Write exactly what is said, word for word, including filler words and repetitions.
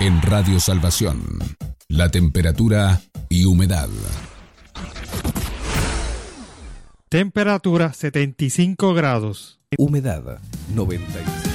En Radio Salvación, la temperatura y humedad. Temperatura setenta y cinco grados. Humedad noventa y cinco.